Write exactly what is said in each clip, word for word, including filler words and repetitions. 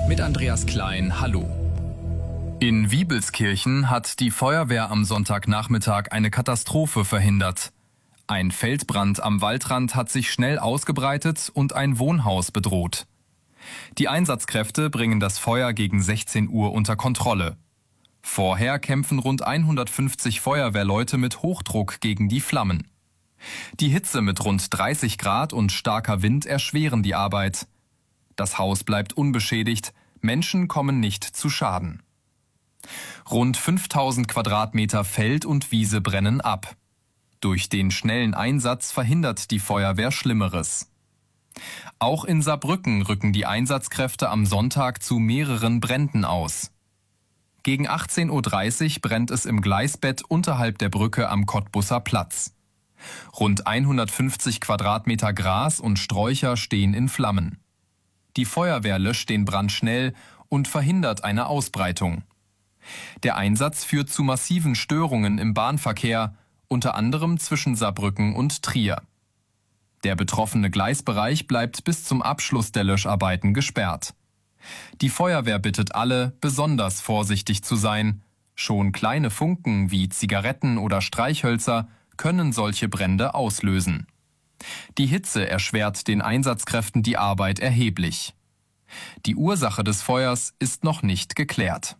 Mit Andreas Klein, hallo. In Wiebelskirchen hat die Feuerwehr am Sonntagnachmittag eine Katastrophe verhindert. Ein Feldbrand am Waldrand hat sich schnell ausgebreitet und ein Wohnhaus bedroht. Die Einsatzkräfte bringen das Feuer gegen sechzehn Uhr unter Kontrolle. Vorher kämpfen rund hundertfünfzig Feuerwehrleute mit Hochdruck gegen die Flammen. Die Hitze mit rund dreißig Grad und starker Wind erschweren die Arbeit. Das Haus bleibt unbeschädigt, Menschen kommen nicht zu Schaden. Rund fünftausend Quadratmeter Feld und Wiese brennen ab. Durch den schnellen Einsatz verhindert die Feuerwehr Schlimmeres. Auch in Saarbrücken rücken die Einsatzkräfte am Sonntag zu mehreren Bränden aus. Gegen achtzehn Uhr dreißig brennt es im Gleisbett unterhalb der Brücke am Kottbusser Platz. Rund hundertfünfzig Quadratmeter Gras und Sträucher stehen in Flammen. Die Feuerwehr löscht den Brand schnell und verhindert eine Ausbreitung. Der Einsatz führt zu massiven Störungen im Bahnverkehr, unter anderem zwischen Saarbrücken und Trier. Der betroffene Gleisbereich bleibt bis zum Abschluss der Löscharbeiten gesperrt. Die Feuerwehr bittet alle, besonders vorsichtig zu sein. Schon kleine Funken wie Zigaretten oder Streichhölzer können solche Brände auslösen. Die Hitze erschwert den Einsatzkräften die Arbeit erheblich. Die Ursache des Feuers ist noch nicht geklärt.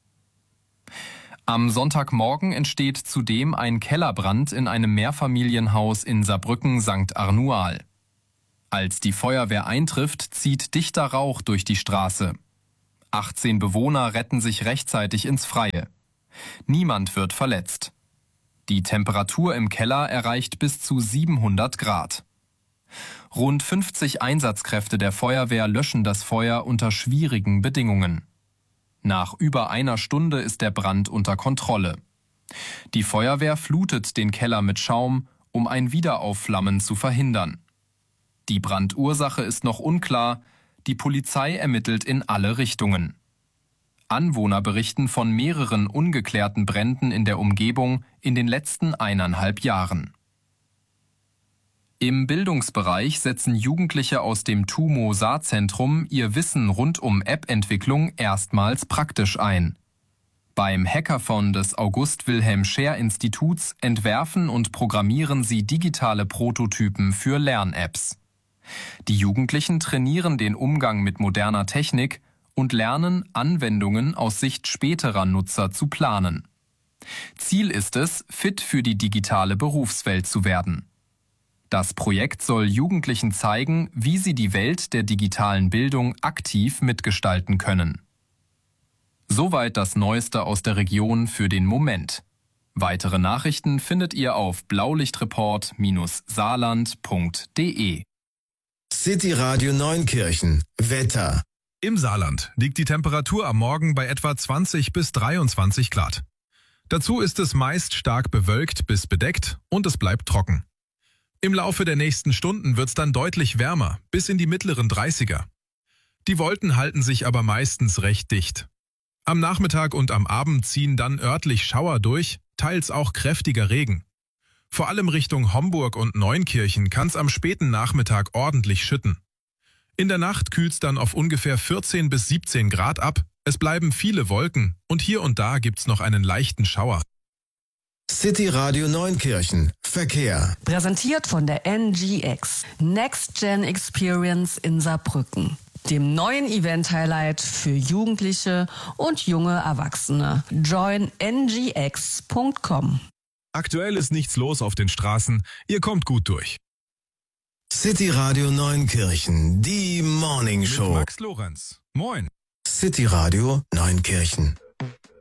Am Sonntagmorgen entsteht zudem ein Kellerbrand in einem Mehrfamilienhaus in Saarbrücken Sankt Arnual. Als die Feuerwehr eintrifft, zieht dichter Rauch durch die Straße. achtzehn Bewohner retten sich rechtzeitig ins Freie. Niemand wird verletzt. Die Temperatur im Keller erreicht bis zu siebenhundert Grad. Rund fünfzig Einsatzkräfte der Feuerwehr löschen das Feuer unter schwierigen Bedingungen. Nach über einer Stunde ist der Brand unter Kontrolle. Die Feuerwehr flutet den Keller mit Schaum, um ein Wiederaufflammen zu verhindern. Die Brandursache ist noch unklar, die Polizei ermittelt in alle Richtungen. Anwohner berichten von mehreren ungeklärten Bränden in der Umgebung in den letzten eineinhalb Jahren. Im Bildungsbereich setzen Jugendliche aus dem TUMO-Saarzentrum ihr Wissen rund um App-Entwicklung erstmals praktisch ein. Beim Hackathon des August-Wilhelm-Scheer-Instituts entwerfen und programmieren sie digitale Prototypen für Lern-Apps. Die Jugendlichen trainieren den Umgang mit moderner Technik und lernen, Anwendungen aus Sicht späterer Nutzer zu planen. Ziel ist es, fit für die digitale Berufswelt zu werden. Das Projekt soll Jugendlichen zeigen, wie sie die Welt der digitalen Bildung aktiv mitgestalten können. Soweit das Neueste aus der Region für den Moment. Weitere Nachrichten findet ihr auf blaulichtreport Bindestrich saarland Punkt de. City Radio Neunkirchen. Wetter. Im Saarland liegt die Temperatur am Morgen bei etwa zwanzig bis dreiundzwanzig Grad. Dazu ist es meist stark bewölkt bis bedeckt und es bleibt trocken. Im Laufe der nächsten Stunden wird es dann deutlich wärmer, bis in die mittleren dreißiger. Die Wolken halten sich aber meistens recht dicht. Am Nachmittag und am Abend ziehen dann örtlich Schauer durch, teils auch kräftiger Regen. Vor allem Richtung Homburg und Neunkirchen kann es am späten Nachmittag ordentlich schütten. In der Nacht kühlt's dann auf ungefähr vierzehn bis siebzehn Grad ab, es bleiben viele Wolken und hier und da gibt's noch einen leichten Schauer. City Radio Neunkirchen. Verkehr. Präsentiert von der N G X. Next Gen Experience in Saarbrücken. Dem neuen Event-Highlight für Jugendliche und junge Erwachsene. join n g x punkt com. Aktuell ist nichts los auf den Straßen, ihr kommt gut durch. City Radio Neunkirchen. Die Morning Show. Mit Max Lorenz. Moin. City Radio Neunkirchen.